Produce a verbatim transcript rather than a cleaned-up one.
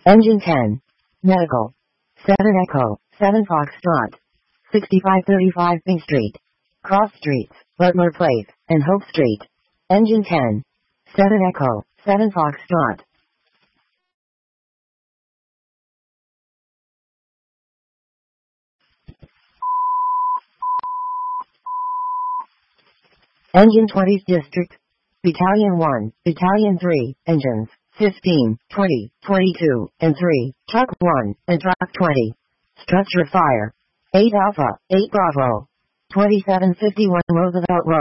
Engine ten. Medical. seven Echo, seven Foxtrot. sixty-five thirty-five Bing Street. Cross Streets, Butler Place, and Hope Street. Engine ten. seven Echo, seven Foxtrot. Engine twenty District. Battalion one, Battalion three, Engines fifteen, twenty, twenty-two, and three, Truck one, and Truck twenty. Structure Fire. eight Alpha, eight Bravo. twenty-seven fifty-one Roosevelt Road.